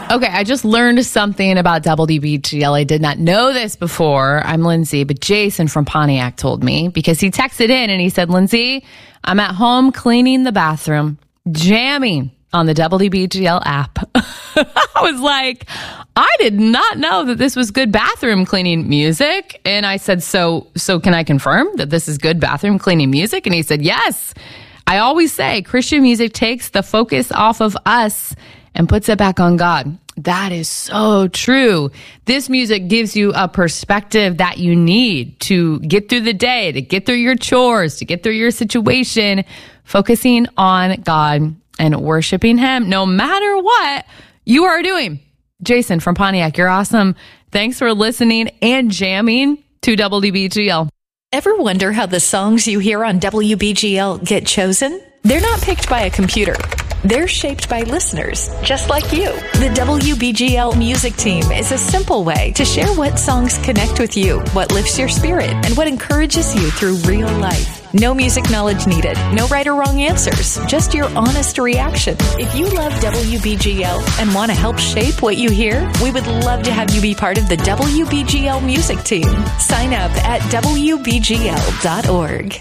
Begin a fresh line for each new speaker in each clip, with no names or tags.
Okay, I just learned something about WBGL. I did not know this before. I'm Lindsay, but Jason from Pontiac told me because he texted in and he said, Lindsay, I'm at home cleaning the bathroom, jamming on the WBGL app. I was like, I did not know that this was good bathroom cleaning music. And I said, so can I confirm that this is good bathroom cleaning music? And he said, yes. I always say Christian music takes the focus off of us and puts it back on God. That is so true. This music gives you a perspective that you need to get through the day, to get through your chores, to get through your situation, focusing on God and worshiping Him no matter what you are doing. Jason from Pontiac, you're awesome. Thanks for listening and jamming to WBGL.
Ever wonder how the songs you hear on WBGL get chosen? They're not picked by a computer. They're shaped by listeners, just like you. The WBGL music team is a simple way to share what songs connect with you, what lifts your spirit, and what encourages you through real life. No music knowledge needed, no right or wrong answers, just your honest reaction. If you love WBGL and want to help shape what you hear, we would love to have you be part of the WBGL music team. Sign up at WBGL.org.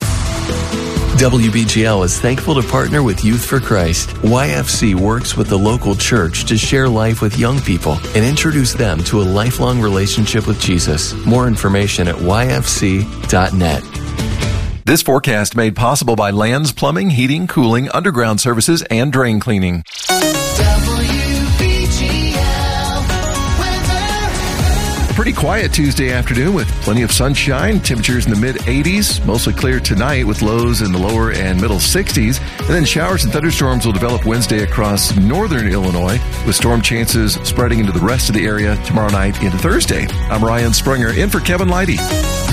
WBGL is thankful to partner with Youth for Christ. YFC works with the local church to share life with young people and introduce them to a lifelong relationship with Jesus. More information at yfc.net.
This forecast made possible by Lands Plumbing, Heating, Cooling, Underground Services, and Drain Cleaning. Pretty quiet Tuesday afternoon with plenty of sunshine. Temperatures in the mid-80s, mostly clear tonight with lows in the lower and middle 60s. And then showers and thunderstorms will develop Wednesday across northern Illinois, with storm chances spreading into the rest of the area tomorrow night into Thursday. I'm Ryan Springer, in for Kevin Leidy.